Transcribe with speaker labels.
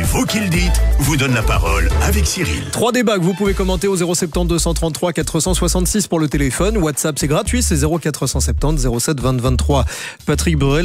Speaker 1: vous qui le dites vous donne la parole avec Cyril.
Speaker 2: 3 débats que vous pouvez commenter au 070 233 466 pour le téléphone. WhatsApp, c'est gratuit, c'est 0470 07 20 23. Patrick Borel